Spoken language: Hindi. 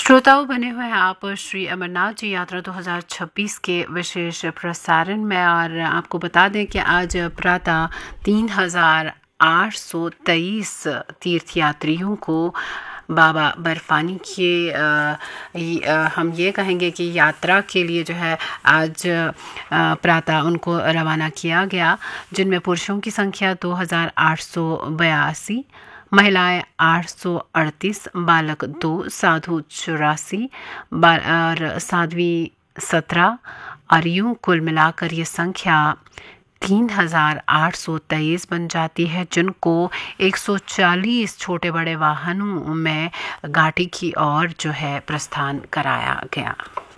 श्रोताओं बने हुए हैं आप श्री अमरनाथ जी यात्रा 2026 के विशेष प्रसारण में। और आपको बता दें कि आज प्रातः 3823 तीर्थयात्रियों को बाबा बर्फानी के हम ये कहेंगे कि यात्रा के लिए जो है आज प्रातः उनको रवाना किया गया, जिनमें पुरुषों की संख्या 2882, महिलाएं 838, बालक 2, साधु 84 और साध्वी 17 और यूं कुल मिलाकर ये संख्या 3823 बन जाती है, जिनको 140 छोटे बड़े वाहनों में घाटी की ओर जो है प्रस्थान कराया गया।